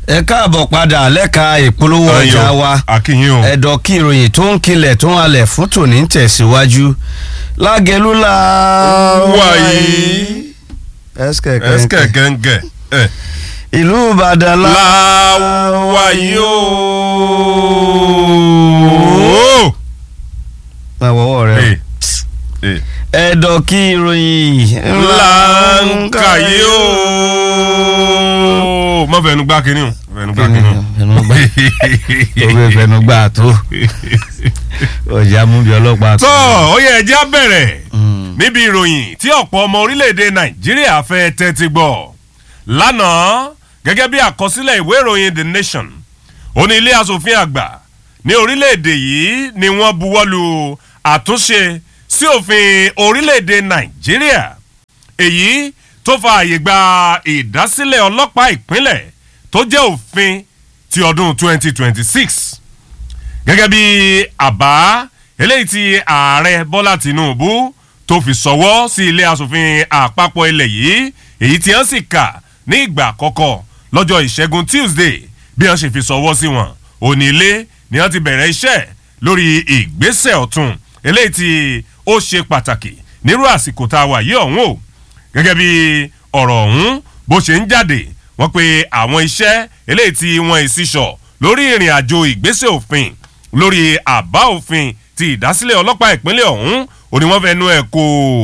ẹ káàbọ̀ padà lẹ́ka ìpolówó ọjà wa ẹ̀dọ̀ kí ìròyìn tó ń kilẹ̀ tó ń halẹ̀ fún tòní ń tẹ̀síwájú lágẹ̀lúlà wáyé ẹ̀skẹ̀kẹ̀ǹgẹ̀ ìlú Ìbàdàn láwáyé ooo àwọ̀wọ̀ rẹ̀ ẹ̀dọ̀ kí ìròyìn ńlá ń kàyé ooo mọ fẹnu gbá kínní o fẹnu gbá tó ọjà mú bí ọlọ́pàá tó ó yẹ ẹjẹ́ bẹ̀rẹ̀ níbi ìròyìn tí ọ̀pọ̀ ọmọ orílẹ̀-èdè Nàìjíríà fẹ́ tẹ́tí gbọ́ lánàá gẹ́gẹ́ bí àkọsílẹ̀ ìwé ìròyìn The Nation ó ní ilé asòfin àgbà ní orílẹ̀-èdè yìí ni wọ́n buwọ́lu àtúnṣe sí òfin orílẹ̀-èdè Nàìjíríà èyí tó fa àyè gba ìdásílẹ̀ ọlọ́pàá ìpínlẹ̀ tó jẹ́ òfin ti ọdún 2026 gẹ́gẹ́ bí àbá eléyìí tí ààrẹ Bọ́lá Tinubu tó fi sọwọ́ sí ilé asòfin àpapọ̀ ilẹ̀ yìí èyí tí wọ́n sì kà ní ìgbà àkọ́kọ́ lọ́jọ́ ìṣẹ́gun Tuesday bí wọ́n ṣe fi sọwọ́ sí wọn òní ilé ni wọ́n ti bẹ̀rẹ̀ iṣẹ́ lórí ìgbésẹ̀ ọ̀tun eléyìí tí ó ṣe pàtàkì nírú àsìkò tá a wà yìí ọ̀hún o gẹ́gẹ́ bí ọ̀rọ̀ ọ̀hún bó ṣe ń jáde wọ́n pe àwọn iṣẹ́ eléyìí tí wọ́n ìsísọ̀ lórí ìrìn àjò ìgbésẹ̀ òfin lórí àbá òfin ti ìdásílẹ̀ ọlọ́pàá ìpínlẹ̀ ọ̀hún ó ní wọ́n fẹ́ nu ẹ̀ kó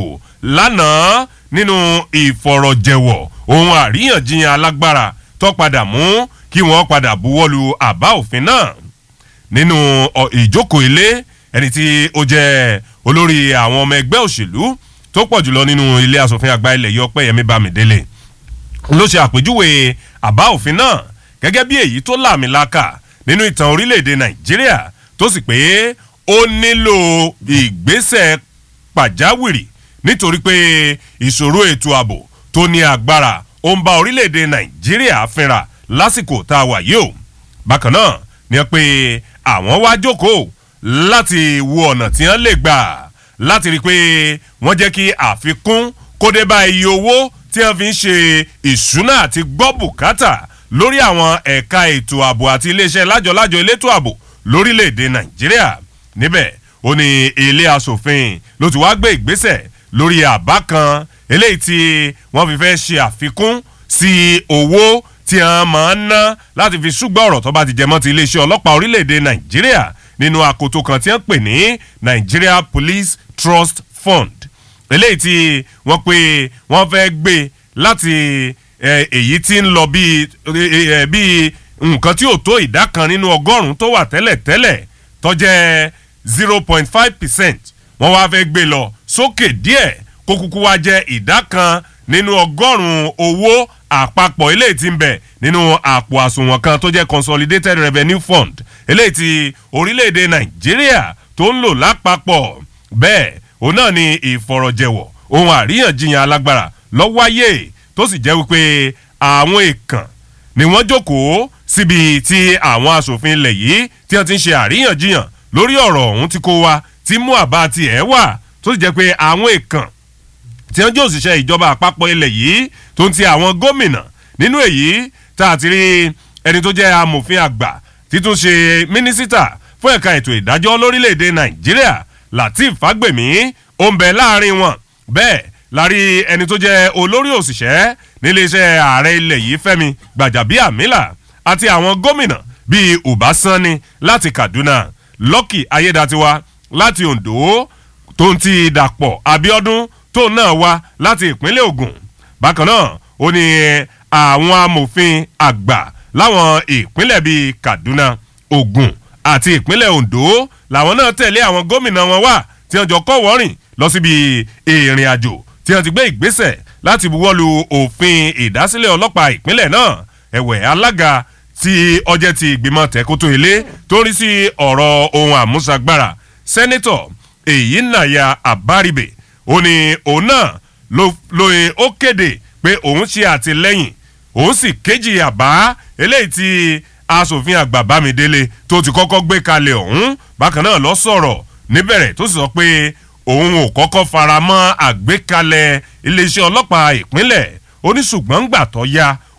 lánàá nínú ìfọ̀rọ̀jẹ̀wọ̀ ohun àríyànjiyàn alágbára tó padà mú kí wọ́n padà buwọ́lu àbá òfin náà nínú ìjókòó ilé ẹni tí ó jẹ́ olórí àwọn ọmọ ẹgbẹ́ òṣèlú tó pọ̀ jùlọ nínú ilé asòfin àgbà ilẹ̀ yìí Ọpẹ́yẹmí Bámidélé ló ṣe àpèjúwe àbá òfin náà gẹ́gẹ́ bí èyí tó làmìlaka nínú ìtàn orílẹ̀-èdè Nàìjíríà tó sì pé ó nílò ìgbésẹ̀ pàjáwìrì nítorí pé ìṣòro ètò ààbò tó ní agbára ó ń bá orílẹ̀-èdè Nàìjíríà fínra lásìkò tá a wà yìí o bákan náà ni pé àwọn wá jókòó láti wo ọ̀nà tí wọ́n lè gbà láti rí i pé wọ́n jẹ́ kí àfikún kó dé bá iye owó tí wọ́n fi ń ṣe ìṣúná àti gbọ́ bùkátà lórí àwọn ẹ̀ka ètò ààbò àti iléeṣẹ́ lájọlájọ elétò ààbò lórílẹ̀‐èdè Nàìjíríà níbẹ̀ ó ní ilé asòfin ló ti wá gbé ìgbésẹ̀ lórí àbá kan eléyìí tí wọ́n fi fẹ́ ṣe àfikún sí owó tí wọ́n máa ń ná láti fi ṣùgbọ́n ọ̀rọ̀ tó bá ti jẹmọ́ ti iléeṣẹ́ ọlọ́pàá orílẹ̀‐èdè Nàìjíríà nínú akoto kan tí wọ́n pè ní Nigeria Police Trust Fund eléyìí tí wọ́n pé wọ́n fẹ́ gbé láti èyí tí ń lọ bíi nǹkan tí ò tó ìdá kan nínú ọgọ́rùn-ún tó wà tẹ́lẹ̀ tó jẹ́ 0.5% wọ́n wá fẹ́ gbé lọ sókè díẹ̀ kó kúkú wá jẹ́ ìdá kan nínú ọgọ́rùn-ún owó àpapọ̀ eléyìí tí ń bẹ nínú àpò àsùnwọ̀n kan tó jẹ́ Consolidated Revenue Fund eléyìí tí orílẹ̀-èdè Nàìjíríà tó ń lò lápapọ̀ bẹ́ẹ̀ òun náà ni ìfọ̀rọ̀jẹ̀wọ̀ ohun àríyànjiyàn alágbára ló wáyé tó sì jẹ́ wípé àwọn èèkàn ni wọ́n jókòó síbi tí àwọn aṣòfin ilẹ̀ yìí tí wọ́n ti ń ṣe àríyànjiyàn lórí ọ̀rọ̀ ọ̀hún tí kò wá tí mú àbá tiẹ̀ wà tó sì jẹ́ pé àwọn èèkàn tí wọ́n jẹ́ òṣìṣẹ́ ìjọba àpapọ̀ ilẹ̀ yìí tó ń ti àwọn gómìnà nínú èyí tá a ti rí ẹni tó jẹ́ amòfin àgbà títún ṣe mínísítà fún ẹ̀ka ètò ìdájọ́ lórílẹ̀‐èdè Nàìjíríà Lateef Fagbemi ó ń bẹ láàrin wọn bẹ́ẹ̀ la rí ẹni tó jẹ́ olórí òṣìṣẹ́ níléeṣẹ́ ààrẹ ilẹ̀ yìí Fẹ́mi Gbàjàbíàmílà àti àwọn gómìnà bíi Uba Sani láti Kaduna Lucky Ayédatiwa láti Ondo tó ń ti Dàpọ̀ Abíọ́dún tó náà wá láti ìpínlẹ̀ Ògùn bákan náà ó ní àwọn amòfin àgbà láwọn ìpínlẹ̀ bíi Kaduna Ògùn àti ìpínlẹ̀ Ondo làwọn náà tẹ̀lé àwọn gómìnà wọn wá tí wọ́n jọ kọ́ wọ́rìn lọ síbi ìrìn àjò tí wọ́n ti gbé ìgbésẹ̀ láti buwọ́lu òfin ìdásílẹ̀ ọlọ́pàá ìpínlẹ̀ náà ẹ̀wẹ̀ alága tí ọjẹ́ ti ìgbìmọ̀ tẹ̀kótó ilé tó ń rí sí ọ̀rọ̀ ohun àmúṣagbára sẹ́nẹ́tọ̀ Èyínàyà Àbárìbè ó ní òun náà lóye ó kéde pé òun ṣe àtìlẹ́yìn òun sì kéjì àbá eléyìí tí aṣòfin àgbà Bámidélé tó ti kọ́kọ́ gbé kalẹ̀ ọ̀hún bákan náà lọ sọ̀rọ̀ níbẹ̀rẹ̀ tó sì sọ pé òun ò kọ́kọ́ fara mọ́ àgbékalẹ̀ iléeṣẹ́ ọlọ́pàá ìpínlẹ̀ ó ní ṣùgbọ́n gbà tó yá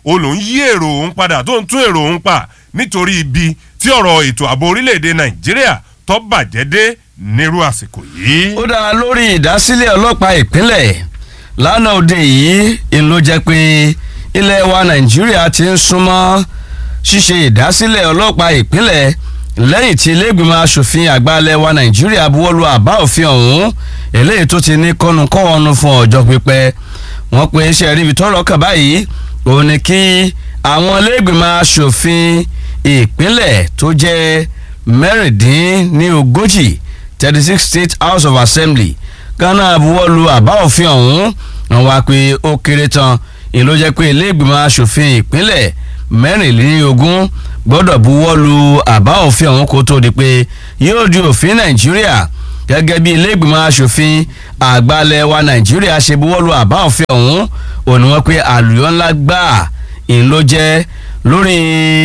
olóhùn yí èrò òun padà tó ń tún èrò òun pa nítorí ibi tí ọ̀rọ̀ ètò ààbò orílẹ̀-èdè nàìjíríà tó bàjẹ́ dé nírú àsìkò yìí. ó dáa lórí ìdásílẹ̀ ọlọ́pàá ìpínlẹ̀ lánàá òde yìí ń ló jẹ́ pé ilẹ̀ wa nàìjíríà ti ń súnmọ́ ṣíṣe ìdásílẹ̀ ọlọ́pàá ìpínlẹ̀ lẹ́yìn tí ilé-ìgbìmọ̀ asòfin àgbà ilẹ̀ wa nàìjíríà buwọ́lu àbá òfin ọ̀hún eléyìí tó ti ní kọ́nu-kọ́wọ́nu fún ọjọ́ pípẹ́ wọ́n pe iṣẹ́ ríbi tọ́rọ̀ kàn báyìí òun ni kí àwọn ilé-ìgbìmọ̀ asòfin ìpínlẹ̀ tó jẹ́ mẹ́rìndínlógójì 36 State House of Assembly gánà buwọ́lu àbá òfin ọ̀hún wọ́n wá pé ó kéré tán èló jẹ́ pé ilé-ìgbìmọ̀ asòfin ìpínlẹ̀ mẹ́rìnlélógún gbọ́dọ̀ buwọ́lu àbá òfin ọ̀hún kó tó di pé yóò di òfin nàìjíríà gẹ́gẹ́ bí ilé-ìgbìmọ̀ asòfin àgbàlẹ̀ wa nàìjíríà ṣe buwọ́lu àbá òfin ọ̀hún òní wọ́n pé àlùyọ́ ńlá gbáà ń ló jẹ́ lórí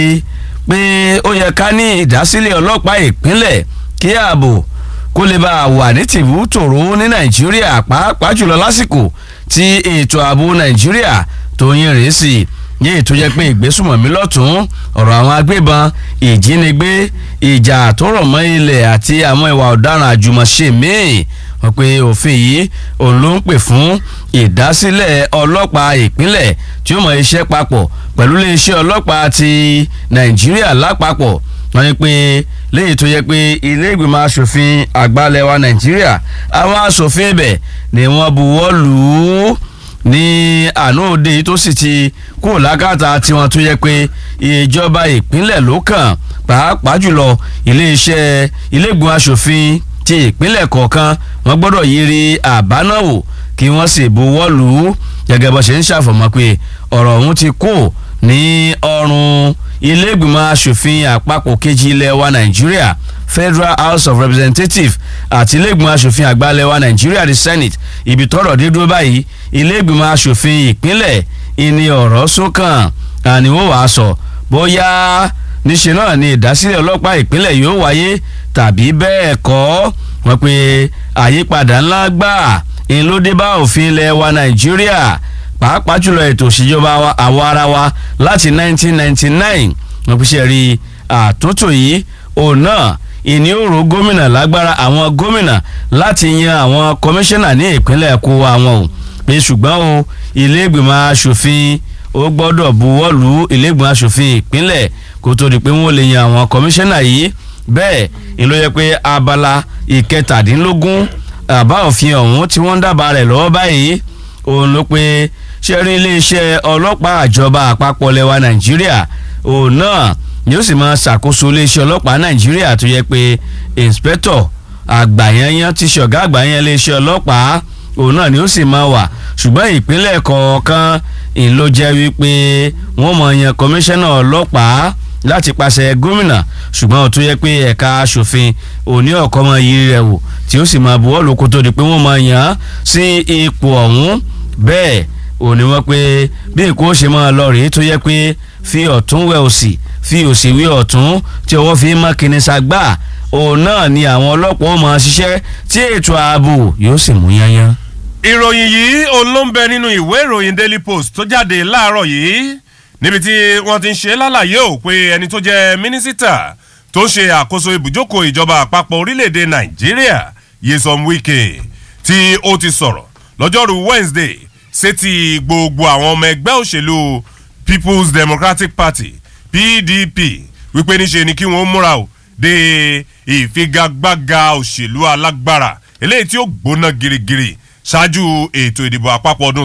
pé ó yẹ ká ní ìdásílẹ̀ ọlọ́pàá ìpínlẹ̀ kí ààbò kó lè bá wà ní tìbú tòró ní nàìjíríà pàápàá jùlọ lásìkò tí ètò ààbò nàìjíríà tó yín rèé sí ní ètò jẹ́ pé ìgbésùmọ̀mí lọ́tún ọ̀rọ̀ àwọn agbébọn ìjínigbé ìjà tó rọ̀ mọ́ ilẹ̀ àti àwọn ìwà ọ̀daràn àjùmọ̀ṣe míì wọ́n pe òfin yìí òun ló ń pè fún ìdásílẹ̀ ọlọ́pàá ìpínlẹ̀ tí ó mọ iṣẹ́ papọ̀ pẹ̀lú iléeṣẹ́ ọlọ́pàá ti nàìjíríà lápapọ̀ wọ́n ní pé léyìí tó yẹ pé ilé ìgbìmọ̀ asòfin àgbà ilẹ̀ wa nàìjíríà àwọn asòfin ibẹ̀ ni wọ́n buwọ́ lù ú ní àná òde yìí tó sì ti kúrò lákàtà tiwọn tó yẹ pé ìjọba ìpínlẹ̀ ló kàn pàápàá jùlọ iléeṣẹ́ ilé-ìgbìmọ̀ asòfin ti ìpínlẹ̀ kọ̀ọ̀kan wọ́n gbọ́dọ̀ yiri àbá náà wò kí wọ́n sì buwọ́ lù ú gẹ́gẹ́ bó ṣe ń ṣàfọ̀mọ́ pé ọ̀rọ̀ ọ̀hún ti kú ní ọrùn ilé-ìgbìmọ̀ asòfin àpapọ̀ kejì ilẹ̀ wa nàìjíríà Federal House of Representatives àti ilé-ìgbìmọ̀ asòfin àgbà ilẹ̀ wa nàìjíríà the Senate ibi tọ́rọ̀ dé dúró báyìí ilé-ìgbìmọ̀ asòfin ìpínlẹ̀ ìní ọ̀rọ̀ sókàn àníwò wàá sọ bóyá níṣe náà ni ìdásílẹ̀ ọlọ́pàá ìpínlẹ̀ yóò wáyé tàbí bẹ́ẹ̀ kọ́ wọ́n pe àyípadà ńlá gbà ń ló dé bá òfin ilẹ̀ wa nàìjíríà pàápàá jùlọ ètò òṣèjọba àwa ara wa láti 1999 wọ́n fi ṣe rí àtúntò yìí òun náà ìní òrò gómìnà lágbára àwọn gómìnà láti yan àwọn kọmíṣánná ní ìpínlẹ̀ kó àwọn o pé ṣùgbọ́n o ilé ìgbìmọ̀ asòfin ó gbọ́dọ̀ buwọ́lù ilé ìgbìmọ̀ asòfin ìpínlẹ̀ kó tó di pé wọ́n lè yan àwọn kọmíṣánná yìí bẹ́ẹ̀ ìlú yẹ pé abala ìkẹtàdínlógún àbá òfin ọ̀hún tí wọ́n ń dábàá rẹ̀ lọ́wọ́ báyìí òun ló pé ṣẹ́rí iléeṣẹ́ ọlọ́pàá àjọba àpapọ̀ lẹwa nàìjíríà òun náà ni ó sì máa ṣàkóso iléeṣẹ́ ọlọ́pàá nàìjíríà tó yẹ pé inspector àgbàyẹnyẹn ti ṣọ̀gá àgbàyẹn iléeṣẹ́ ọlọ́pàá òun náà ni ó sì máa wà ṣùgbọ́n ìpínlẹ̀ kọ̀ọ̀kan ló jẹ́ wípé wọ́n mọ̀ yan kọmíṣánná ọlọ́pàá láti pàṣẹ gómìnà ṣùgbọ́n ó tó yẹ pé ẹ̀ka aṣòfin òní ọ̀kọ́ mọ iye rẹ̀ wò tí ó sì máa buwọ́lù kó tó di pé wọ́n máa yàn án sí ipò ọ̀hún bẹ́ẹ̀ òní wọ́n pé bí èkó ṣe máa lọ rèé tó yẹ pé fi ọ̀tún wẹ òsì fi òsì wé ọ̀tún tí ọwọ́ fi mọ́ kíní sagbá òun náà ni àwọn ọlọ́pàá ó máa ṣiṣẹ́ tí ètò ààbò yóò sì mú yányán. ìròyìn yìí òun ló ń bẹ nínú ìwé ìròyìn Daily Post tó jáde láàárọ̀ yìí níbi tí wọ́n ti ń ṣe lálàyé ò pé ẹni tó jẹ́ mínísítà tó ṣe àkóso ibùjókòó ìjọba àpapọ̀ orílẹ̀-èdè Nàìjíríà Nyesom Wike tí ó ti sọ̀rọ̀ lọ́jọ́rú Wednesday sétí gbogbo àwọn ọmọ ẹgbẹ́ òṣèlú People's Democratic Party PDP wípé níṣe ni kí wọ́n múra o de ìfigagbága òṣèlú alágbára eléyìí tí ó gbóná girigiri ṣáájú ètò ìdìbò àpapọ̀ ọdún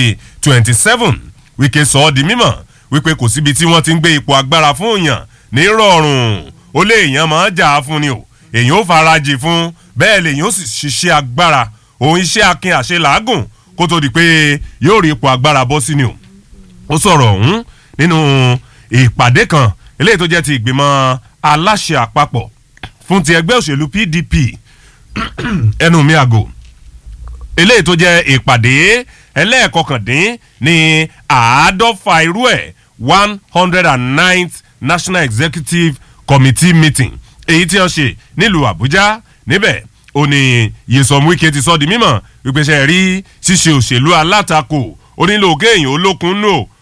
2027 Wike sọ ọ́ di mímọ̀ wípé kò síbi tí wọ́n ti ń gbé ipò agbára fún èèyàn ní rọrùn ó lé èèyàn máa jà á fún ni o èèyàn ó farajì fún bẹ́ẹ̀ lèèyàn ó sì ṣiṣẹ́ agbára òun iṣẹ́ akin àṣẹ làágùn kó tó di pé yóò rí ipò agbára bọ́ sí ni o ó sọ̀rọ̀ ọ̀hún nínú ìpàdé kan eléyìí tó jẹ́ ti ìgbìmọ̀ aláṣẹ àpapọ̀ fún ti ẹgbẹ́ òṣèlú PDP ẹnu mi àgò eléyìí tó jẹ́ ìpàdé ẹlẹ́ẹ̀kọkàndín ní àádọ́fà irú ẹ̀ 109th National Executive Committee meeting èyí tí wọ́n ṣe nílùú Àbújá níbẹ̀ ó ní Nyesom Wike ti sọ di mímọ̀ wípé ṣe rí ṣíṣe òṣèlú alátakò ó nílò kéèyàn olókun nù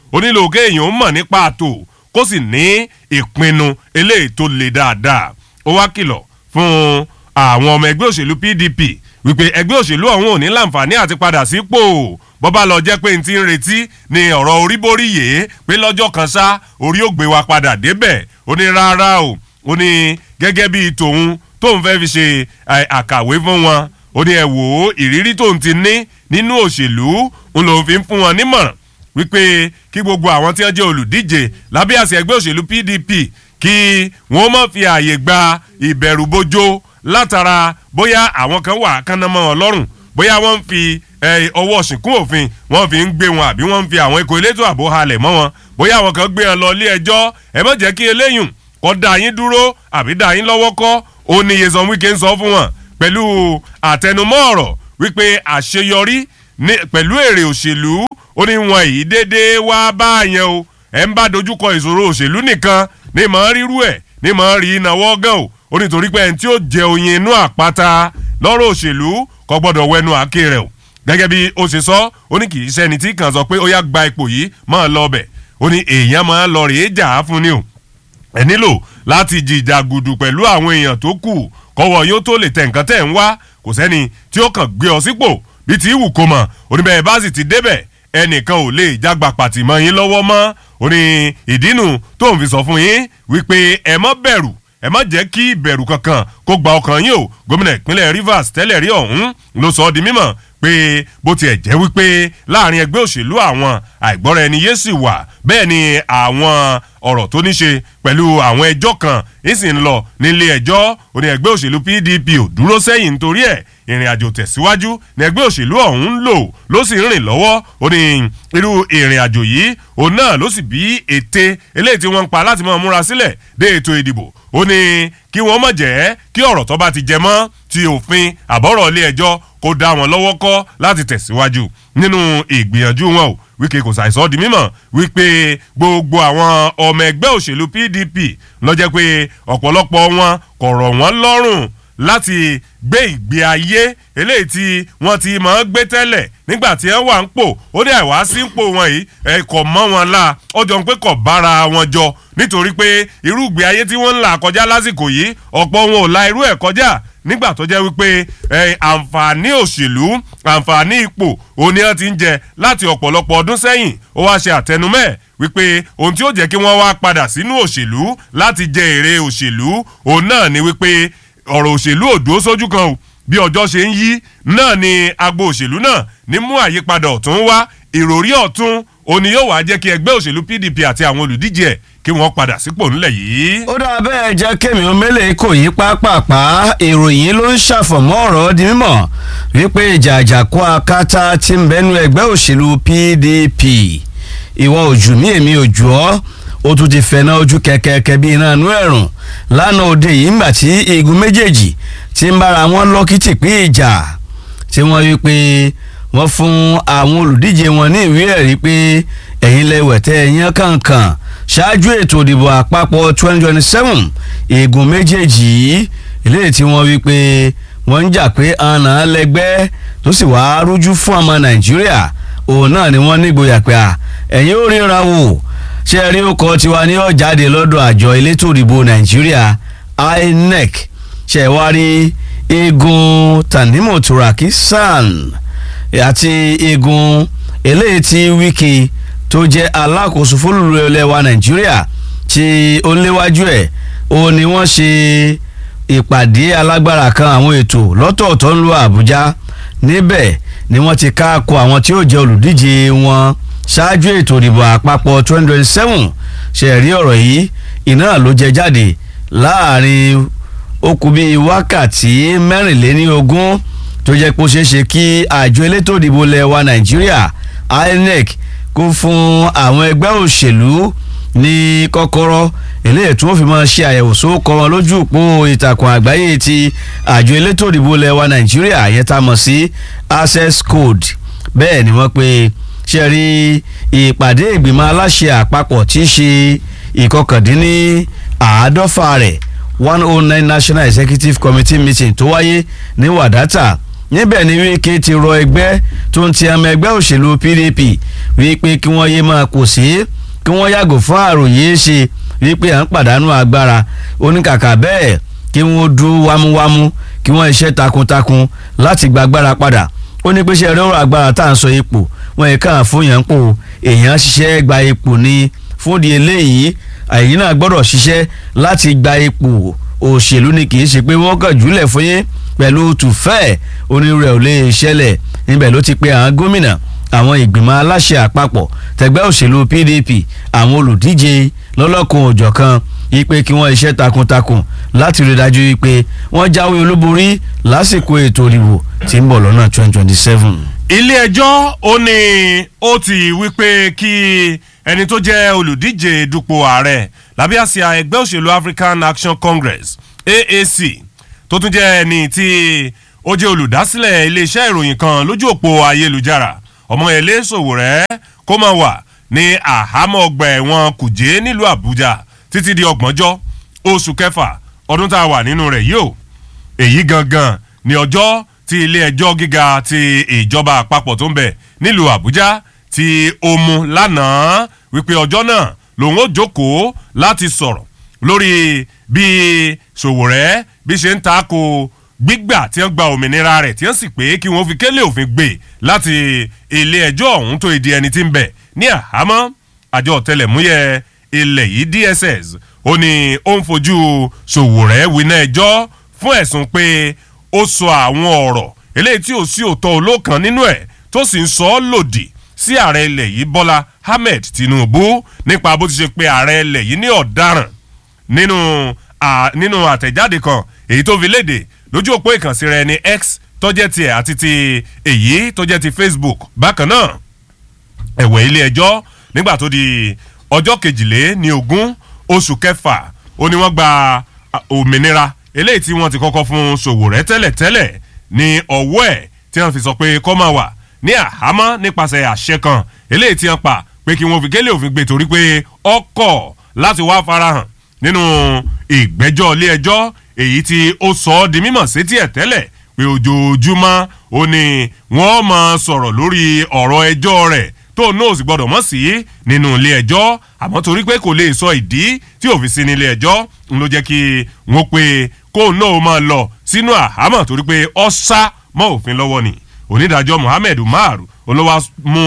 ó nílò kéèyàn mọ̀ nípa àtò kó sì ní ìpinnu eléyìí tó le dáadáa. Ó wá kìlọ̀ fún àwọn ọmọ ẹgbẹ́ òṣèlú PDP wípé ẹgbẹ́ òṣèlú ọ̀hún ò ní láǹfààní àti padà sípò bọ́bá lọ jẹ́ pé n ti ń retí ni ọ̀rọ̀ orí borí yèé pé lọ́jọ́ kan ṣá orí ò gbé wa padà débẹ̀. Ó ní rárá o, ó ní gẹ́gẹ́ bíi tóun fẹ́ fi ṣe àkàwé fún wọn. Ó ní ẹ wò ó, ìrírí tóun ti ní nínú òṣèlú ń lòun fi ń fún wọn nímọ̀ràn wípé kí gbogbo àwọn tí wọ́n jẹ́ olùdíje lábẹ́ àsíá ẹgbẹ́ òṣèlú PDP kí wọ́n má fi ààyè gba ìbẹ̀rùbojo látara bóyá àwọn kan wà kánámọ́ wọn lọ́rùn, bóyá wọ́n ń fi ọwọ́ ṣìnkún òfin wọ́n fi ń gbé wọn àbí wọ́n ń fi àwọn ikọ̀ elétò ààbò halẹ̀ mọ́ wọn, bóyá àwọn kan gbé wọn lọ ilé ẹjọ́. ẹ má jẹ́ kí eléyùn kó dá yín dúró àbí dá yín lọ́wọ́ kọ́. Ó ní Nyesom Wike ń sọ fún wọn pẹ̀lú àtẹnumọ́ ọ̀rọ̀ wípé àṣeyọrí pẹ̀lú èrè òṣèlú ó ní wọn yìí déédéé wá báyẹn o. ẹ ń bá dojúkọ ìṣòro òṣèlú nìkan ní mọ̀ ń rírú ẹ̀ ní mọ̀ ń rí ìnáwó gan o. Ó ní torí pé ẹni tí ó jẹ oyin inú àpáta lọ́rọ̀ òṣèlú kò gbọ́dọ̀ wẹnu àáké rẹ̀ o. Gẹ́gẹ́ bí ó ṣe sọ, ó ní kì í ṣẹni tí kàn sọ pé ó yá gba ipò yìí máa lọ bẹ̀. Ó ní èèyàn máa lọ rèé jà á fún ni o. Ẹ nílò láti jìjàgùdù pẹ̀lú àwọn èèyàn tó kù kọ́wọ́ yóò tó lè tẹ̀ nǹkan tẹ̀ ń wá. Kò sẹ́ni tí ó kàn gbé ọ sípò bí ti wù kó mọ̀. Ó ní bẹ́ẹ̀ bá sì ti débẹ̀ ẹnìkan ò lè jágba pàtì mọ́ yín lọ́wọ́ mọ́. Ó ní ìdínú tó ń fi sọ fún yín wípé ẹ má bẹ̀rù, ẹ má jẹ́ kí ìbẹ̀rù kankan kó gba ọkàn yín o. Gómìnà ìpínlẹ̀ Rivers tẹ́lẹ̀ rí ọ̀hún ló sọ ọ́ di mímọ̀ pé bó tiẹ̀ jẹ́ wípé láàrin ẹgbẹ́ òṣèlú àwọn àìgbọ́ra ẹni yé sì wà, bẹ́ẹ̀ ni àwọn ọ̀rọ̀ tó ní ṣe pẹ̀lú àwọn ẹjọ́ kan ìsìn lọ nílé ẹjọ́. Ó ní ẹgbẹ́ òṣèlú PDP ò dúró sẹ́yìn nítorí ẹ̀, ìrìn àjò tẹ̀síwájú ní ẹgbẹ́ òṣèlú ọ̀hún ń lò ló sì ń rìn lọ́wọ́. Ó ní irú ìrìn àjò yìí òun náà ló sì bí ète eléyìí tí wọ́n ń pa láti máa múra sílẹ̀ dé ètò ìdìbò. Ó ní kí wọ́n má jẹ́ kí ọ̀rọ̀ tó bá ti jẹ mọ́ ti òfin àbọ̀rọ̀ ilé ẹjọ́ kó dá wọn lọ́wọ́ kọ́ láti tẹ̀síwájú nínú ìgbìyànjú wọn o. Wike kò ṣàìsọ di mímọ̀ wípé gbogbo àwọn ọmọ ẹgbẹ́ òṣèlú PDP ló jẹ́ pé ọ̀pọ̀lọpọ̀ wọn kò rọ̀ wọ́n lọ́rùn láti gbé ìgbé ayé eléyìí tí wọ́n ti máa ń gbé tẹ́lẹ̀ nígbà tí wọ́n wà ń pò. Ó ní àìwá sí ń pò wọn yìí kò mọ́ wọn la, ó jọ pé kò bára wọn jọ nítorí pé irú ìgbé ayé tí wọ́n ń là kọjá lásìkò yìí ọ̀pọ̀ wọn ò la irú ẹ̀ kọjá nígbà tó jẹ́ wípé àǹfààní òṣèlú àǹfààní ipò òun ni wọ́n ti ń jẹ láti ọ̀pọ̀lọpọ̀ ọdún sẹ́yìn. Ó wá ṣe àtẹnumẹ́ wípé ohun tí ó jẹ́ kí wọ́n wá padà sínú òṣèlú láti jẹ èrè òṣèlú òun náà ni wípé ọ̀rọ̀ òṣèlú ò dúró sójú kan o. Bí ọjọ́ ṣe ń yí náà ni agbo òṣèlú náà ní mú àyípadà ọ̀tún wá. Ìròrí ọ̀tún òun ni yóò wá jẹ́ kí ẹgbẹ́ òṣèlú PDP àti àwọn olùdíje ẹ̀ kí wọ́n padà sípò ńlẹ̀ yìí. Ó dá bẹ́ẹ̀ jẹ́ kémi omele kò yí pápápá ìròyìn ló ń ṣàfọ̀mọ́ ọ̀rọ̀ di mímọ̀ wípé ìjà àjàkú akátá ti ń bẹnu ẹgbẹ́ òṣèlú PDP. Ìwọ ojú mi èmi ojú ọ́, ó tún ti fẹ́ná ojú kẹ̀kẹ́kẹ́ bí iná inú ẹ̀rùn lánàá òde yìí ńgbà tí igun méjèèjì ti ń bára wọn lọ́kìtì pín ìjà tí wọ́n wí pé wọ́n fún àwọn olùdíje wọn ní ìwé ẹ̀rí pé ẹ̀yin lẹ́wẹ̀ tẹ́ ẹ̀yán kankan ṣáájú ètò ìdìbò àpapọ̀ 2027. igun méjèèjì yìí eléyìí tí wọ́n wí pé wọ́n ń jà pé àna lẹ́gbẹ́ tó sì wá rújú fún ọmọ Nàìjíríà òun náà ni wọ́n nígboyà pé ẹ̀yin ò ríra wò ṣe rí ọkọ̀ tiwa ní ọ̀jáde lọ́dọ̀ àjọ elétò ìdìbò Nàìjíríà INEC ṣe wá rí igun Tanimu Turaki San àti igun eléyìí tí Wike tó jẹ́ alákòóso fólúlù ilẹ̀ wa Nàìjíríà tí ó léwájú ẹ̀ ó ní wọ́n ṣe ìpàdé alágbára kan àwọn ètò lọ́tọ̀ọ̀tọ̀ ń lu Àbújá. Níbẹ̀ ni wọ́n ti káàkó àwọn tí ó jẹ́ olùdíje wọn ṣáájú ètò ìdìbò àpapọ̀ 2027. ṣe rí ọ̀rọ̀ yìí iná ló jẹ jáde láàrin ó kù bíi wákàtí 24 tó jẹ́ pé ó ṣeé ṣe kí àjọ elétò ìdìbò ilẹ̀ wa Nàìjíríà INEC kó fún àwọn ẹgbẹ́ òṣèlú ní kọ́kọ́rọ́ eléyìí tí wọ́n fi máa ṣe àyẹ̀wò sókọ wọn lójú òpó ìtàkùn àgbáyé ti àjọ elétò ìdìbò ilẹ̀ wa Nàìjíríà yẹn tá a mọ̀ sí access code. Bẹ́ẹ̀ ni wọ́n pe ṣe rí ìpàdé ìgbìmọ̀ aláṣẹ àpapọ̀ tí í ṣe ìkọkàndínní-àádọ́fà rẹ̀ 109 National Executive Committee meeting tó wáyé ní Wadata níbẹ̀ ni Wike ti rọ ẹgbẹ́ tó ń ti ọmọ ẹgbẹ́ òṣèlú PDP wípé kí wọ́n yé máa kò sí kí wọ́n yàgò fún àròyé ṣe wípé à ń pàdánù agbára oníkàkà bẹ́ẹ̀ kí wọ́n dúró wámúwámú kí wọ́n iṣẹ́ takuntakun láti gba agbára padà ó ní pé ṣe ẹ̀rọ agbára tá à ń sọ ipò wọn yìí kàn fún yẹn ń pò èèyàn ṣiṣẹ́ gba ipò ní fúndì eléyìí àyè náà gbọ́dọ̀ ṣiṣẹ́ láti gba ipò òṣèlú ni kì í ṣe pé wọ́n kàn jùlẹ̀ fún yín pẹ̀lú tùfẹ́ onírúurẹ̀ ò lè ṣẹlẹ̀ níbẹ̀ ló ti pe àwọn gómìnà àwọn ìgbìmọ̀ aláṣẹ àpapọ̀ tẹgbẹ́ òṣèlú PDP àwọn olùdíje lọ́lọ́kun òjọ̀kan ipe kí wọ́n iṣẹ́ takuntakun láti rí dájú pé wọ́n jáwé olúborí lásìkò ètò ìdìbò tí ń bọ̀ lọ́nà 2027. ilé ẹjọ́ ó ní ó ti wí pé kí ẹni tó jẹ́ olùdíje dupò ààrẹ lábẹ́ àsíá ẹgbẹ́ òṣèlú African Action Congress AAC tó tún jẹ́ ẹni tí ó jẹ́ olùdásílẹ̀ iléeṣẹ́ ìròyìn kan lójú òpó ayélujára Ọmọyẹlé Sowore kó máa wà ní àhámọ́ ọgbà ẹ̀wọ̀n Kùjé nílùú Àbújá títí di 30 oṣù kẹfà ọdún tá a wà nínú rẹ̀ yìí o èyí gangan ni ọjọ́ tí ilé ẹjọ́ gíga ti ìjọba àpapọ̀ tó ń bẹ nílùú Àbújá tí ó mú lánàá wípé ọjọ́ náà lòun ó jókòó láti sọ̀rọ̀ lórí bí Sowore bí ṣe ń tako gbígbà tí wọ́n gba òmìnira rẹ̀ tí wọ́n sì pé kí wọ́n fi kélé òfin gbé láti ilé ẹjọ́ ọ̀hún tó ìdí ẹni tí ń bẹ ní àhámọ́ àjọ ọ̀tẹlẹ̀múyẹ́ ilẹ̀ yìí DSS ó ní ó ń fojú Sowore winá ẹjọ́ fún ẹ̀sùn pé ó sọ àwọn ọ̀rọ̀ eléyìí tí ò sí òótọ́ olókan nínú ẹ̀ tó sì ń sọ ọ́ lòdì sí ààrẹ ilẹ̀ yìí Bọ́lá Ahmed Tinubu nípa bó ti ṣe pé ààrẹ ilẹ̀ yìí ní ọ̀daràn nínú àtẹ̀jáde kan èyí tó fi léde lójú òpó ìkànsí rẹ̀ ní X tó jẹ́ tiẹ̀ àti ti èyí tó jẹ́ ti Facebook bákan náà ẹ̀wẹ̀ ilé ẹjọ́ nígbà tó di ọjọ́ 22 oṣù kẹfà ó ní wọ́n gba òmìnira eléyìí tí wọ́n ti kọ́kọ́ fún Sowore tẹ́lẹ̀tẹ́lẹ̀ ní ọwọ́ ẹ̀ tí wọ́n fi sọ pé kó máa wà ní àhámọ́ nípasẹ̀ àṣẹ kan eléyìí tí wọ́n pa pé kí wọ́n fi kélé òfin gbé torí pé ọkọ̀ láti wá farahàn nínú ìgbẹ́jọ́ ilé ẹjọ́ èyí tí ó sọ ọ́ di mímọ̀ sétí ẹ̀ tẹ́lẹ̀ pé ojoojúmọ́ ó ní wọ́n máa sọ̀rọ̀ lórí ọ̀rọ̀ ẹjọ́ rẹ̀ tó náà sì gbọ́dọ̀ mọ̀ sí nínú ilé ẹjọ́ àmọ́ torí pé kò lè sọ ìdí tí ò fi sí ní ilé ẹjọ́ ń ló jẹ́ kí wọ́n pe kó náà máa lọ sínú àhámọ́ torí pé ó sá mọ́ òfin lọ́wọ́ ni onídàájọ́ Mohammed Umar olówó mú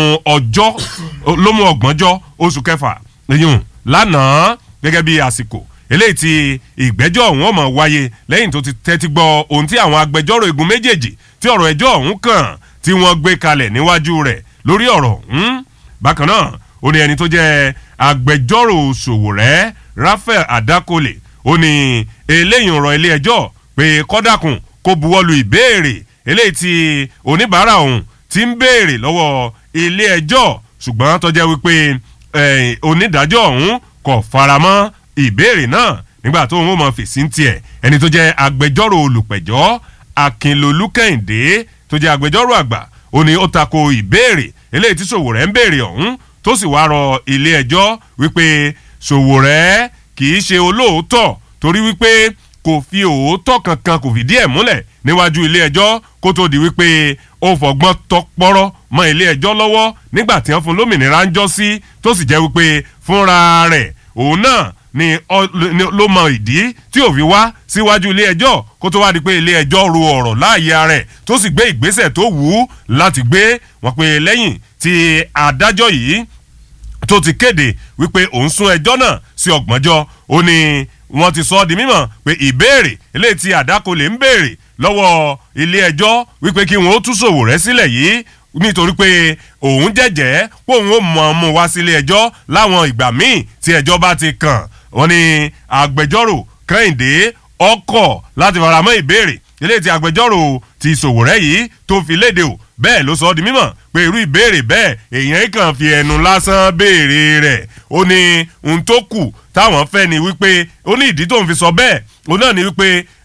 30 oṣù kẹfà lẹ́yìn lánàá gẹ́gẹ́ bí àsìkò eléyìí tí ìgbẹ́jọ́ ọ̀hún ó máa wáyé lẹ́yìn tó ti tẹ́tí gbọ́ ohun tí àwọn agbẹjọ́rò igun méjèèjì tí ọ̀rọ̀ ẹjọ́ ọ̀hún kàn tí wọ́n gbé kalẹ̀ níwájú rẹ̀ lórí ọ̀rọ̀ ọ̀hún. bákan náà ó ní ẹni tó jẹ́ agbẹjọ́rò Sowore Raphael Adakole ó ní eléyìí ń rọ ilé ẹjọ́ pé kọ́dàkùn kó buwọ́lu ìbéèrè eléyìí tí oníbàárà ọ̀hún ti ń béèrè lọ́wọ́ ilé ẹjọ́ ṣùgbọ́n tó jẹ́ wípé onídàájọ́ ọ̀hún kò faramọ́ ìbéèrè náà nígbà tó ń wọ́n mọ̀ fèsì ń tiẹ̀ ẹni tó jẹ́ agbẹjọ́rò olùpẹ̀jọ́ Akínlolú Kẹ́hìndé tó jẹ́ agbẹjọ́rò àgbà ó ní ó tako ìbéèrè eléyìí tí Sowore ń béèrè ọ̀hún tó sì wá rọ ilé ẹjọ́ wípé Sowore kì í ṣe olóòótọ́ torí wípé kò fi òótọ́ kankan kò fìdí ẹ̀ múlẹ̀ níwájú ilé ẹjọ́ kó tó di wípé ó fọgbọ́n tọpọ́rọ́ mọ́ ilé ẹjọ́ lọ́wọ́ nígbà tí wọ́n fún lómìnira ń jọ́ sí tó sì jẹ́ wípé fúnra rẹ̀ òun náà ni ló mọ ìdí tí ò fi wá síwájú ilé ẹjọ́ kó tó wá di pé ilé ẹjọ́ ro ọ̀rọ̀ láàyè rẹ̀ tó sì gbé ìgbésẹ̀ tó wù ú láti gbé wọn pé lẹ́yìn tí adájọ́ yìí tó ti kéde wípé òun sún ẹjọ́ náà sí 30 ó ní wọ́n ti sọ ọ́ di mímọ̀ pé ìbéèrè eléyìí tí Àdákọlé ń béèrè lọ́wọ́ ilé ẹjọ́ wípé kí wọ́n ó tú Sowore sílẹ̀ yìí nítorí pé òun jẹ́jẹ́ pé òun ó mọ̀ mú wá sílé ẹjọ́ láwọn ìgbà míì tí ẹjọ́ bá ti kàn wọ́n ní agbẹjọ́rò Kẹ́hìndé ọkọ̀ láti faramọ́ ìbéèrè eléyìí tí agbẹjọ́rò ti Sowore yìí tó fi léde o bẹ́ẹ̀ ló sọ ọ́ di mímọ̀ pé irú ìbéèrè bẹ́ẹ̀ èèyàn kàn fi ẹnu lásán béèrè rẹ̀ ó ní ohun tó kù táwọn fẹ́ ni wípé ó ní ìdí tó ń fi sọ bẹ́ẹ̀ ó náà ni wípé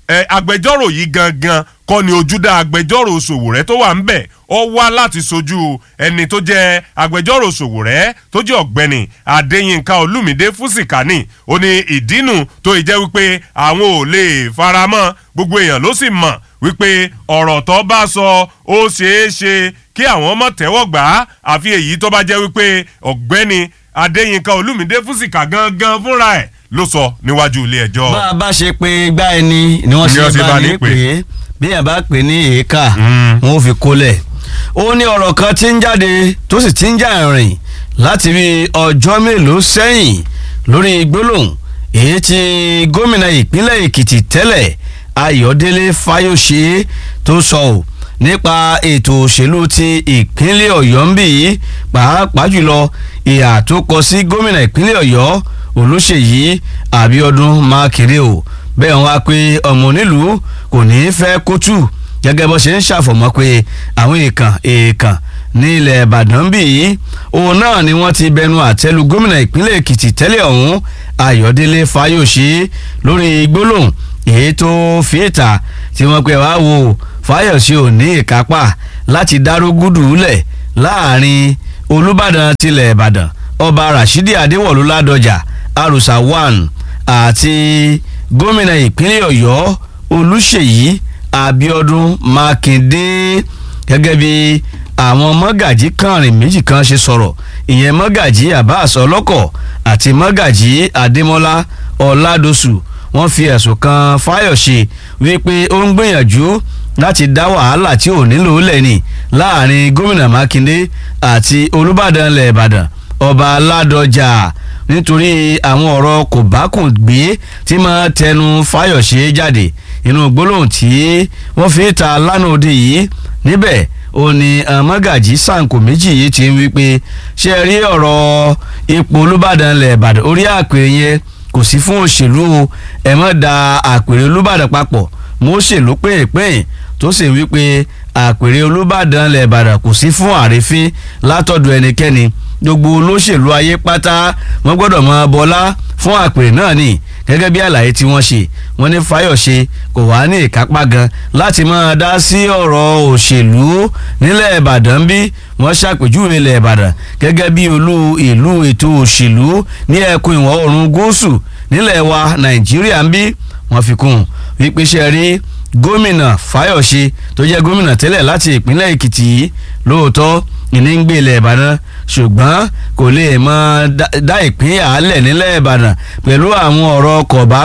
agbẹjọ́rò yìí gangan kọ́ ni ojúdá agbẹjọ́rò Sowore tó wà ń bẹ̀ ó wá láti sojú ẹni tó jẹ́ agbẹjọ́rò Sowore tó jẹ́ ọ̀gbẹ́ni Adéyínká Olúmídé Fúsìkánì ó ní ìdínú tó jẹ́ wípé àwọn ò lè faramọ́ gbogbo èèyàn ló sì mọ̀ wípé ọ̀rọ̀ tó bá sọ ó ṣeé ṣe kí àwọn ọmọ tẹ́wọ́ gbà á àfi èyí tó bá jẹ́ wípé ọ̀gbẹ́ni Adéyínká Olúmídé Fúsìkà gangan fúnra ẹ̀ ló sọ níwájú ilé ẹjọ́. bá a bá ṣe pé gbá ẹni ni wọ́n ṣe bá ní pé bí ẹ̀ bá pè ní èékà wọn ò fi kólẹ̀. ó ní ọ̀rọ̀ kan tí ń jáde tó sì ti ń jà rìn láti rí ọjọ́ mélòó sẹ́yìn lórí gbólóhùn èyí tí gómìnà ìpínlẹ̀ Èkìtì tẹ́lẹ̀ Ayọ̀délé Fáyọ̀ṣe tó sọ ọ́ nípa ètò òṣèlú ti ìpínlẹ̀ Ọ̀yọ́ ń bì í pàápàá jùlọ ìhà tó kọ sí gómìnà ìpínlẹ̀ Ọ̀yọ́ Olúṣèyí Abíọ́dún Mákindé o bẹ́ẹ̀ wọ́n wá pé ọmọ onílùú kò ní í fẹ́ kótù gẹ́gẹ́ bó ṣe ń ṣàfọ̀mọ́ pé àwọn èèkàn ní ilẹ̀ Ìbàdàn bì í òun náà ni wọ́n ti bẹnu àtẹ́lu gómìnà ìpínlẹ̀ Èkìtì tẹ́lẹ̀ ọ̀hún Ayọ̀délé Fáyọ̀ṣe lórí gbólóhùn èyí tó fi ìta tí wọ́n pè wá wò Fáyọ̀ṣe ò ní ìkápá láti dárógúdù lẹ̀ láàrin Olúbàdàn tilẹ̀ Ìbàdàn ọba Rashidi Adéwọ̀lú Ládọjà Àrùsà 1 àti gómìnà ìpínlẹ̀ Ọ̀yọ́ Olúṣèyí Abíọ́dún Mákindé gẹ́gẹ́ bí àwọn mọ́gàjí kànrin méjì kan ṣe sọ̀rọ̀ ìyẹn mọ́gàjí Abbas Ọlọ́kọ̀ àti mọ́gàjí Adémọ́lá Ọládọ̀sù wọ́n fi ẹ̀sùn kan Fáyọ̀ṣe wípé ó ń gbìyànjú láti dá wàhálà tí ò nílò lẹ́ni láàrin gómìnà Mákindé àti Olúbàdàn ilẹ̀ Ìbàdàn ọba Ládọjà nítorí àwọn ọ̀rọ̀ kò bá kùn gbé tí máa tẹnu Fáyọ̀ṣe jáde inú gbólóhùn tí wọ́n fi ta lánàá òde yìí níbẹ̀ ó ní mọ́gàjí Sànkò méjì yìí ti ń wí pé ṣe rí ọ̀rọ̀ ipò Olúbàdàn ilẹ̀ Ìbàdàn orí àpèrè yẹn kò sí fún òṣèlú ẹ má da àpèrè Olúbàdàn papọ̀ mo ṣèlú pẹ́ẹ́pẹ́ẹ́ tó sì wí pé àpèrè Olúbàdàn ilẹ̀ Ìbàdàn kò sí fún àrífín látọ̀dọ̀ ẹnikẹ́ni gbogbo olóṣèlú ayé pátá wọ́n gbọ́dọ̀ máa bọlá fún àpèrè náà ni gẹ́gẹ́ bí àlàyé tí wọ́n ṣe wọ́n ní Fáyọ̀ṣe kò wá ní ìkápá gan láti máa dá sí ọ̀rọ̀ òṣèlú nílẹ̀ Ìbàdàn bí wọ́n ṣàpèjúwe ilẹ̀ Ìbàdàn gẹ́gẹ́ bí olú ìlú ètò òṣèlú ní ẹkùn ìwọ̀ oòrùn gúúsù nílẹ̀ wa Nàìjíríà ń bí wọ́n fi kún wípé ṣe rí gómìnà Fáyọ̀ṣe tó jẹ́ gómìnà tẹ́lẹ̀ láti ìpínlẹ̀ Èkìtì lóòótọ́ ìní ń gbé ilẹ̀ Ìbàdàn ṣùgbọ́n kò lè mọ dá ìpín àálẹ̀ nílẹ̀ Ìbàdàn pẹ̀lú àwọn ọ̀rọ̀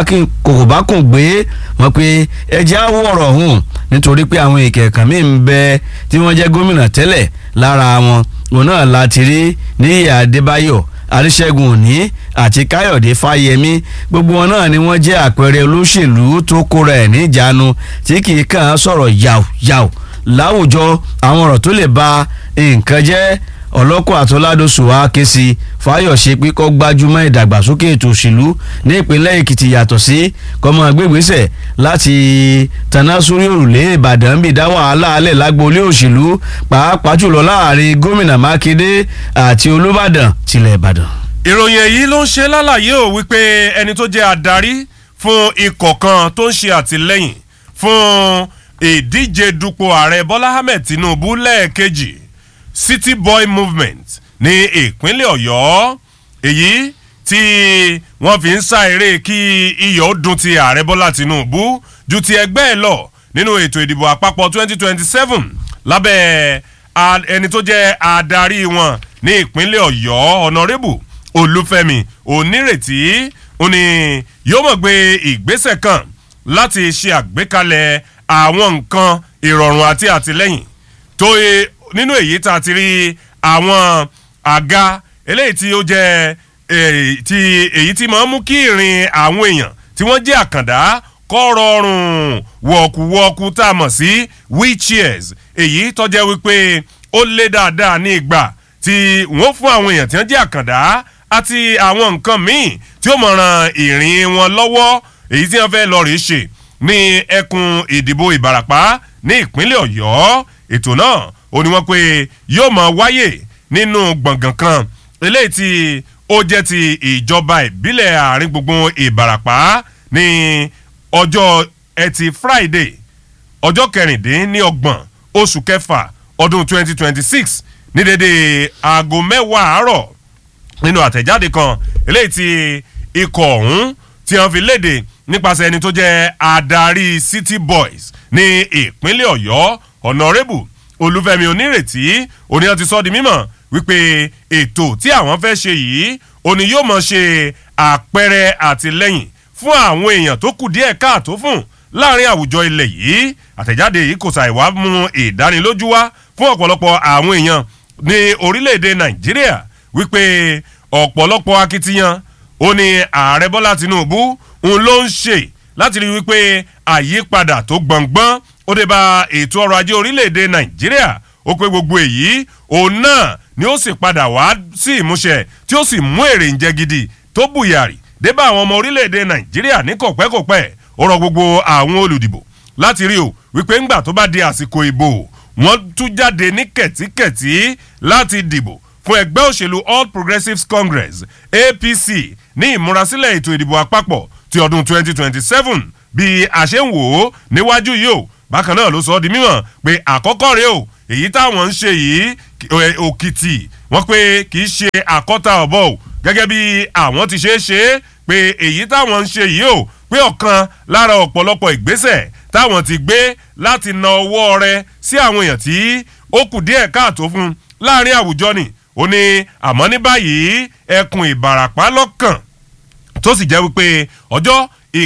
kòbákùn gbé wọn pé ẹjẹ́ àwọ̀rọ̀ hùn nítorí pé àwọn ìkẹ̀kàn míì ń bẹ tí wọ́n jẹ́ gómìnà tẹ́lẹ̀ lára wọn òun náà láti rí Níyì Adébáyọ̀ Àríṣẹ́gun Òní àti Káyọ̀dé Fáyẹmí gbogbo wọn náà ni wọ́n jẹ́ àpẹẹrẹ olóṣèlú tó kóra ẹ̀ níjàánu tí kì í kàn án sọ̀rọ̀ yàwù láwùjọ àwọn ọ̀rọ̀ tó lè ba nǹkan jẹ́ Ọlọ́kọ̀ àti Ọládọ̀sù wa ké sí Fáyọ̀ṣe pé kó gbájúmọ́ ìdàgbàsókè ètò òṣèlú ní ìpínlẹ̀ Èkìtì yàtọ̀ sí kọ́mọ gbégbèsè láti tanná sórí òrùlé Ìbàdàn bí dá wàhálà alẹ̀ lágboolé òṣèlú pàápàá jùlọ láàrin gómìnà Mákindé àti Olúbàdàn tilẹ̀ Ìbàdàn. ìròyìn èyí ló ń ṣe lálàyé ò wípé ẹni tó jẹ́ adarí fún ikọ̀ kan tó ń ṣe àtìlẹ́yìn fún ìdíje dupò ààrẹ Bọ́lá Ahmed Tinubu lẹ́ẹ̀kejì City Boy Movement ní ìpínlẹ̀ Ọ̀yọ́ èyí tí wọ́n fi ń sá eré kí iyọ̀ dùn ti ààrẹ Bọ́lá Tinubu ju ti ẹgbẹ́ ẹ̀ lọ nínú ètò ìdìbò àpapọ̀ 2027 lábẹ́ ẹni tó jẹ́ adarí wọn ní ìpínlẹ̀ Ọ̀yọ́ Honorable Olúfẹ́mi Onírètí ó ní yóò mọ̀ gbé ìgbésẹ̀ kan láti ṣe àgbékalẹ̀ àwọn nǹkan ìrọ̀rùn àti àtìlẹ́yìn tó nínú èyí tá a ti rí àwọn àga eléyìí tí ó jẹ́ ti èyí tí máa ń mú kí ìrìn àwọn èèyàn tí wọ́n jẹ́ àkàndá kó rọrùn wọ̀kúwọ̀kú tá a mọ̀ sí wheelchairs èyí tó jẹ́ wípé ó lé dáadáa ní ìgbà tí wọ́n fún àwọn èèyàn tí wọ́n jẹ́ àkàndá àti àwọn nǹkan míì tí ó mọ̀ ran ìrìn wọn lọ́wọ́ èyí tí wọ́n fẹ́ lọ rèé ṣe ní ẹkùn ìdìbò Ìbàràpá ní ìpínlẹ̀ Ọ̀yọ́ ètò náà ó ní wọ́n pé yóò máa wáyé nínú gbọ̀ngàn kan eléyìí tí ó jẹ́ ti ìjọba ìbílẹ̀ àárín gbùngbùn Ìbàràpá ní ọjọ́ ẹtì Friday ọjọ́ 26 oṣù kẹfà ọdún 2026 ní dédé aago 10 àárọ̀ nínú àtẹ̀jáde kan eléyìí tí ikọ̀ ọ̀hún tí wọ́n fi léde nípasẹ̀ ẹni tó jẹ́ adarí City Boys ní ìpínlẹ̀ Ọ̀yọ́ Honorable Olúfẹ́mi Onírètí oníyàn ti sọ di mímọ̀ wípé ètò tí àwọn fẹ́ ṣe yìí òní yóò mọ̀ ṣe àpẹẹrẹ àtìlẹ́yìn fún àwọn èèyàn tó kù díẹ̀ káàtó fún láàrin àwùjọ ilẹ̀ yìí. Àtẹ̀jáde yìí kò ṣàìwá mú ìdánilójú wá fún ọ̀pọ̀lọpọ̀ àwọn èèyàn ní orílẹ̀-èdè Nàìjíríà wípé ọ̀pọ̀lọpọ̀ akitiyan ó ní ààrẹ Bọ́lá Tinubu òun ló ń ṣe láti rí wípé àyípadà tó gbọ̀ngbọ́n ó dé bá ètò ọrọ̀ ajé orílẹ̀-èdè Nàìjíríà ó pé gbogbo èyí òun náà ni ó sì padà wá sí ìmúṣẹ tí ó sì mú èrè ń jẹ gidi tó bùyàrí dé bá àwọn ọmọ orílẹ̀-èdè Nàìjíríà ní kọ̀pẹ́kọ̀pẹ́. Ó rọ gbogbo àwọn olùdìbò láti rí o wípé ńgbà tó bá di àsìkò ìbò wọ́n tún jáde ní kẹ̀tíkẹ̀tí láti dìbò fún ẹgbẹ́ òṣèlú All Progressives Congress APC ní ìmúrasílẹ̀ ètò ìdìbò àpapọ̀ ti ọdún 2027 bí a ṣe ń wò ó níwájú yìí o. Bákan náà ló sọ di mímọ̀ pé àkọ́kọ́ rèé o èyí táwọn ń ṣe yìí òkìtì wọ́n pé kì í ṣe àkọ́ta ọ̀bọ o gẹ́gẹ́ bí àwọn ti ṣe é ṣe pé èyí táwọn ń ṣe yìí o pé ọ̀kan lára ọ̀pọ̀lọpọ̀ ìgbésẹ̀ táwọn ti gbé láti na ọwọ́ rẹ̀ sí àwọn èèyàn tí ó kù díẹ̀ káàtó fún láàrin àwùjọ ni. Ó ní àmọ́ ní báyìí ẹkùn Ìbàràpá lọ́kàn tó sì jẹ́ wípé ọjọ́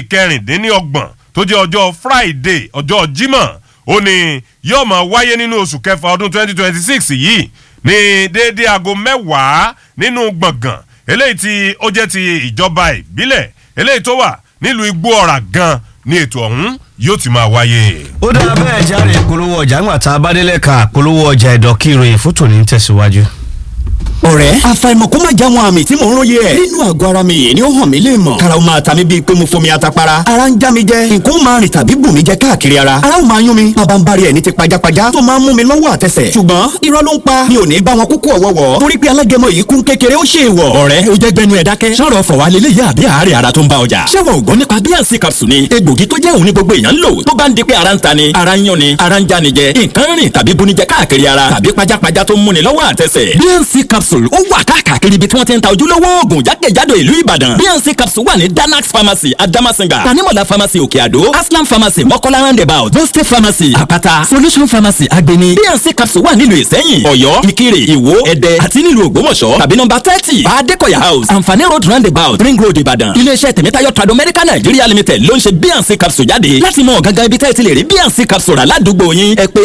26 tó jẹ́ ọjọ́ Friday ọjọ́ Jímọ̀ ó ní yóò máa wáyé nínú oṣù kẹfà ọdún 2026 yìí ní déédéé aago 10 nínú gbọ̀ngàn eléyìí tí ó jẹ́ ti ìjọba ìbílẹ̀ eléyìí tó wà nílùú Igbó Ọ̀rà gan ni ètò ọ̀hún yóò ti máa wáyé. Ó dáa bẹ́ẹ̀ járe ìpolówó ọjà ńgbà tá a bá délẹ̀ ká polówó ọjà ẹ̀dọ̀ kí ìròyìn fún tòní ń tẹ̀síwájú. ọ̀rẹ́ àfàìmọ̀ kó má já wọn àmì tí mò ń róye ẹ̀. nínú àgọ́ ara mi yìí ni ó hàn mí lè mọ̀. kára ó máa ta mí bíi pé mo fomi atapara. ara ń já mi jẹ nǹkan ó máa rìn tàbí bù mí jẹ káàkiri ara. ara ó máa yún mi bàbá ń bari ẹ̀ ní ti pajápajá tó máa ń mú mi lọ́wọ́ àtẹsẹ̀. ṣùgbọ́n irọ́ ló ń pa mi ò ní bá wọn kúkú ọ̀wọ́wọ́. torí pé alágẹmọ yìí kún kékeré ó ṣe é wọ̀. ọ̀rẹ́ ó jẹ́ gbẹnu ẹ̀ dákẹ́. sọ̀rọ̀ fọ̀wá lélẹ́yìí àbí àárẹ̀ ara tó ń bá ọjà. ṣé wọn ò gbọ́ nípa Bíànsì capsule ni egbògi tó jẹ́ òun ní gbogbo èèyàn ń lò tó bá ń di pé ara ń ta ni ara ń yún ni ara ń já ni jẹ nǹkan rìn tàbí buni jẹ káàkiri ara tàbí pajápajá tó ń múni lọ́wọ́ àtẹsẹ̀. Bíànsì capsule ó wà káàkiri ibi tí wọ́n ti ń ta ojúlówó oògùn jákèjádò ìlú Ìbàdàn. Bíànsì capsule wà ní Danax pharmacy Adamasinga Tanimola pharmacy Òkè Àdó Aslam pharmacy Mọ́kọ́lá roundabout Boste pharmacy Àpáta Solution pharmacy Agbeni. Bíànsì capsule wà nílùú Ìsẹ́yìn Ọ̀yọ́ Ìkirè Ìwó Ẹdẹ àti nílùú Ògbómọ̀ṣọ́ tàbí nọ́mbà 30 Adékọ̀yà house Àǹfààní road roundabout Ring road Ìbàdàn. Iléeṣẹ́ Tèmítáyọ̀ Trado Medical Nigeria Limited ló ń ṣe Bíànsì capsule jáde. Láti mọ gangan ibi tẹ́ ẹ ti lè rí Bíànsì capsule rà ládùúgbò yín ẹ pè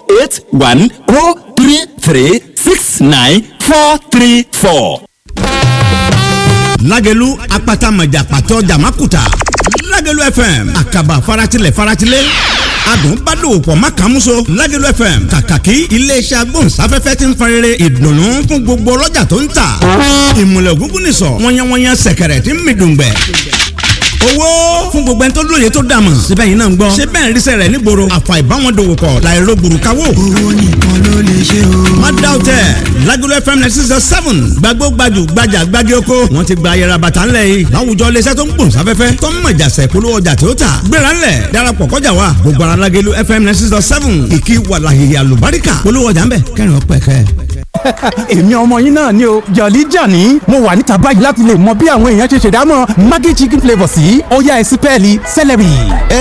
08103369434. Lágẹ̀lú apata mọ̀jà pàtó jàmákùtà Lágẹ̀lú FM àkàbà faratilẹ̀ adùn bá dòwò pọ̀ má kàmúso Lágẹ̀lú FM kàkàkí iléeṣẹ́ agbóhùnsáfẹ́fẹ́ ti ń farere ìdùnnú fún gbogbo ọlọ́jà tó ń tà ìmùlẹ̀ ògúngún nìsọ̀ wọ́nyẹ́wọ́nyẹ́ sẹ̀kẹ̀rẹ̀ tí ń mi dùngbẹ̀ owó fún gbogbo ẹni tó lóye tó dàmọ̀ síbẹ̀ yìí náà ń gbọ́ ṣé bẹ́ẹ̀ ríṣẹ́ rẹ̀ nígboro àfà ìbáwọn dòwò pọ̀ láìro gbùrùkáwò. owó nìkan ló lè ṣe o. má dá o tẹ Lágẹ̀lú FM 96.7 gbàgbó gbajù gbajà gbági oko wọn ti gba ayẹra bàtà ńlẹ̀ yìí láwùjọ iléeṣẹ́ tó ń gbòòn sáfẹ́fẹ́ tó ń mọ̀jà sẹ̀kúlú ọjà tí ó tà gbéra ńlẹ̀ darapọ̀ kọjá wa gbogbo ara Lágẹ̀lú FM 96.7 ìkí wàlàhìhì àlùbáríkà polówó ọjà ńbẹ kẹrin ọpẹ kẹ. èmi ọmọ yín náà ni o Jolly Johnny mo wà níta báyìí láti lè mọ bí àwọn èèyàn ṣe ṣèdámọ̀ Maggi chicken flavour sí ọ̀yá ẹ̀sìn pẹ́ẹ́lí celery.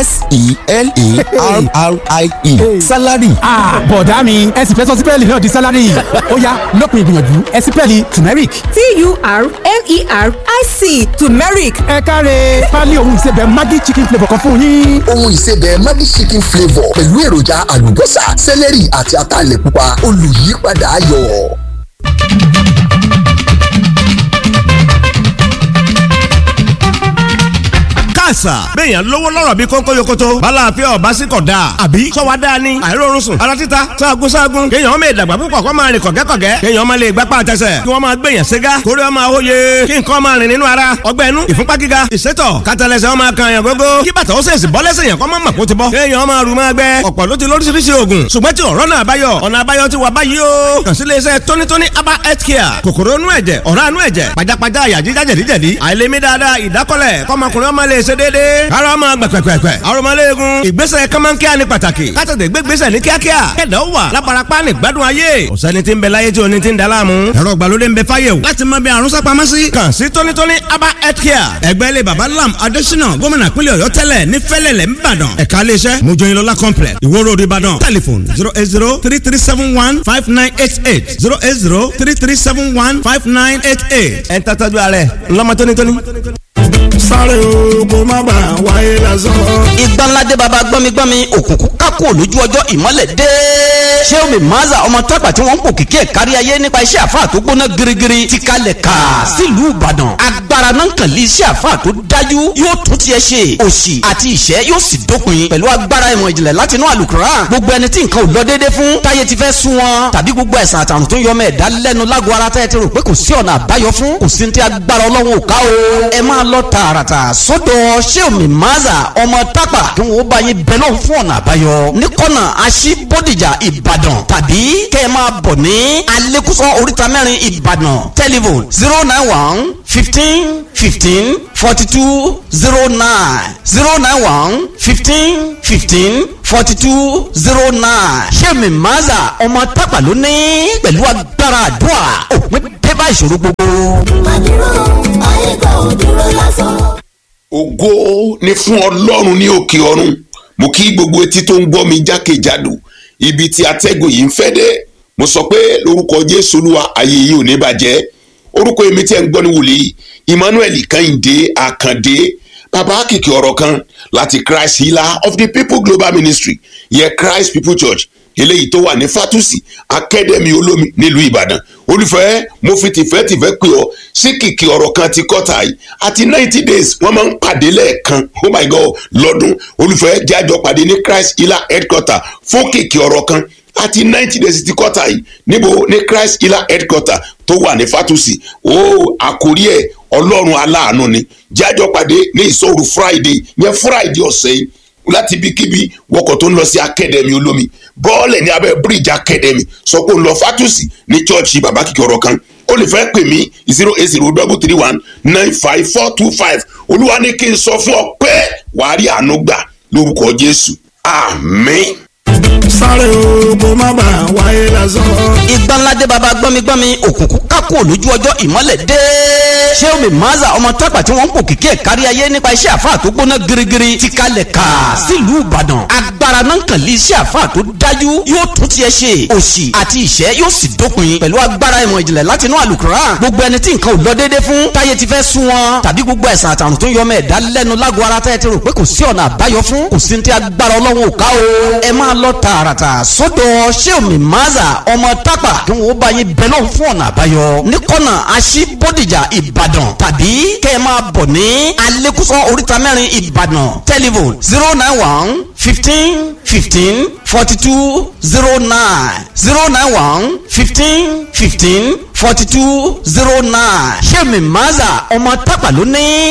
SELARRIE salary. bọ̀dá mi ẹ̀sìn fẹ́ sọ sípẹ́ẹ̀lì náà di salary ọ̀yá lópin ìgbìyànjú ẹ̀sìn pẹ́ẹ́lì turmeric. TURMERIC turmeric. ẹ káre pálí ohun ìsebẹ̀ Maggi chicken flavour kan fún yín. ohun ìsebẹ̀ Maggi chicken flavour pẹ̀lú èròjà àlùbọ́sà celery àti ataalẹ̀ pupa olùyípadà ayọ̀. àṣà béèyàn lówó lọ́rọ̀ bí kónkó yokoto bala àfẹ́ ọ̀bá sí kọ̀ dáa àbí sọ́wọ́ dáa ni àìrórun sùn ara títa sáàgùn kéèyàn ọmọ ìdàgbà púpọ̀ kó máa rìn kọ̀gẹ́kọ̀gẹ́ kéèyàn ọmọ lè gbápá àtẹsẹ̀ kí wọ́n máa gbèyàn ségá kórè ọmọ àwòye kí nǹkan máa rìn nínú ara ọgbẹ́ inú ìfúnpá gíga ìsétọ̀ kátàlẹ́sẹ̀ ọmọ kan yàn gógó kí bàtà ó sèṣì bọ́ lẹ́sẹ̀ yàn kọ́ mọ́ mọ̀kó ti bọ́ kéèyàn ọmọ àrùn máa gbẹ ọ̀pọ̀ ló ti lóríṣiríṣi oògùn ṣùgbọ́n tí ọ̀rọ̀ náà báyọ̀ ọ̀nà àbáyọ ti wà báyìí o kàn sí iléeṣẹ́ tónítóní aba health care kòkòrò inú ẹ̀jẹ̀ ọ̀rá inú ẹ̀jẹ̀ pajápajá àyà jíjá jẹ̀díjẹ̀dí àìlèmí dáadáa ìdákọ́lẹ̀ kọ́mọkùnrin ọmọ lè ṣe déédéé ara ọmọ gbẹ̀pẹ̀pẹ̀pẹ̀ arọmọléegun ìgbésẹ̀ kọ́mọ́nkíá ní pàtàkì kátàdé gbégbésẹ̀ ní kíákíá kẹ̀dá wà láparapá ní gbádùn ayé ọ̀sẹ́ni tí ń bẹ láyé tí oní ti ń daláàmú ẹ̀rọ ìgbàlódé ń bẹ fáyé o láti mọ bí àrùn sápamọ́ sí kàn sí tónítóní aba healthcare ẹgbẹ́ ilé baba lam adésínà gómìnà pínlẹ̀ ọ̀yọ́ tẹ́lẹ̀ ní fẹ́lẹ̀lẹ̀ ńbàdàn ẹ̀ka iléeṣẹ́ mojoyinlọ́lá complex ìwó road ìbàdàn telephone 08033715988 08033715988 ẹ̀ ń tàtàjú ààrẹ ńlọmọ tónítóní. sáré o kò má bà wáyé lásán. ìgbàládé baba gbọ́migbọ́mi òkùnkùn kákó lójú ọjọ́ ìmọ́lẹ̀ dé. Ṣéomi Maza ọmọ tápà tí wọ́n ń pò kíkẹ́ kárí ayé nípa iṣẹ́ àfáà tó gbóná girigiri ti kalẹ̀ ká sílùú Ìbàdàn. agbára náà kàn lé iṣẹ́ àfáà tó dájú yóò tún tiẹ̀ ṣe òṣì àti ìṣẹ́ yóò sì dópin pẹ̀lú agbára ìmọ̀ ìjìnlẹ̀ láti inú àlùkùránì. gbogbo ẹni tí nǹkan ò lọ déédé fún táyé ti fẹ́ sún wọn tàbí gbogbo ẹ̀sán àtàrùn tó ń yọmọ ẹ̀dá lẹ́nu lágọ̀ọ́ ara táyé ti rò pé kò sí ọ̀nà àbáyọ fún kò sí ní tí agbára Ọlọ́run ò ká o. ẹ máa lọ tààràtà sọ́dọ̀ Ṣéomi Maza ọmọ tápà kí wọ́n bá yín bẹ lọ́hùn fún ọ̀nà àbáyọ ní kọ́nà Aṣí Bódìjà Ìbàdàn tàbí kẹ́ ẹ máa bọ̀ ní Alẹ́kùsọ oríta mẹ́rin Ìbàdàn telephone 091-15-15-4209 Ṣéomi Maza ọmọ tápà ló ní pẹ̀lú agbára àdúrà òpin débà ìṣòro gbogbo. ògo ni fún Ọlọ́run ní òkè ọ̀run. Mo kí gbogbo etí tó ń gbọ́ mi jákèjádò ibi tí atẹ́gùn yìí ń fẹ́ dé. Mo sọ pé lórúkọ Jésù Olúwa ayé yìí ò ní bàjẹ́. Orúkọ èmi tí ẹ ń gbọ́ ní wòlíì Emmanuel Kẹ́hìndé Àkàndé bàbá kìkì ọ̀rọ̀ kan láti Christ Healer of the People Global Ministry yẹ Christ People Church eléyìí tó wà ní Fatusi Academy Olómi nílùú Ìbàdàn. Olùfẹ́ mo fi tìfẹ́tìfẹ́ pè ọ́ sí kìkì ọ̀rọ̀ kan ti kọ́ta yìí àti 90 days wọ́n máa ń pàdé lẹ́ẹ̀kan oh my God lọ́dún. Olùfẹ́ jẹ́ àjọ pàdé ní Christ Healer headquarter fún kìkì ọ̀rọ̀ kan àti 90 days ti kọ́ta yìí níbo ní Christ Healer headquarter tó wà ní Fatusi. Àkórí ẹ̀ Ọlọ́run aláàánú ni jẹ́ àjọ pàdé ní ìsọ̀rù Friday yẹn Friday ọ̀sẹ̀ yìí láti ibikíbi wọkọ̀ tó ń lọ sí Academy Olómi bọ́ọ̀lẹ̀ ní abẹ́ bridge Academy sọ pé ó ń lọ Fatusi ní chọ́ọ̀chì bàbá kìkì ọ̀rọ̀ kan. Ó lè fẹ́ pè mí 08033195425 Olúwa ní kí n sọ fún ọ pé wàá rí àánú gbà lórúkọ Jésù àmín. sáré o kò má bà wáyé lásán. ìgbàládé baba gbọ́migbọ́mi òkùnkùn kákó lójú ọjọ́ ìmọ́lẹ̀ dé. Ṣéomi Maza ọmọ tápà tí wọ́n ń pò kíkẹ́ kárí ayé nípa iṣẹ́ àfáà tó gbóná girigiri ti kalẹ̀ ká sílùú Ìbàdàn. agbára náà kàn lé iṣẹ́ àfáà tó dájú yóò tún tiẹ̀ ṣe òṣì àti ìṣẹ́ yóò sì dópin pẹ̀lú agbára ìmọ̀ ìjìnlẹ̀ láti inú àlùkùránì. gbogbo ẹni tí nǹkan ò lọ déédé fún táyé ti fẹ́ sún wọn tàbí gbogbo ẹ̀sán àtàrùn tó ń yọmọ ẹ̀dá lẹ́nu lágọ̀ọ́ ara táyé ti rò pé kò sí ọ̀nà àbáyọ fún kò sí ní tí agbára Ọlọ́run ò ká o. ẹ máa lọ tààràtà sọ́dọ̀ Ṣéomi Maza ọmọ tápà kí wọ́n bá yín bẹ lọ́hùn fún ọ̀nà àbáyọ ní kọ́nà Aṣí Bódìjà Ìbàdàn tàbí kẹ́ ẹ máa bọ̀ ní Alẹ́kùsọ oríta mẹ́rin Ìbàdàn telephone 091-15-15-4209 091-15-15-4209 Ṣéomi Maza ọmọ tápà ló ní.